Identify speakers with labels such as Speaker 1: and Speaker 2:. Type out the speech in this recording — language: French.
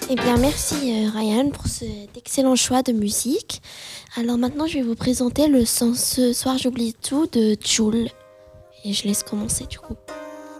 Speaker 1: Eh bien, merci Ryan pour cet excellent choix de musique. Alors maintenant, je vais vous présenter le Sans Ce soir j'oublie tout de Jul. Et je laisse commencer du coup.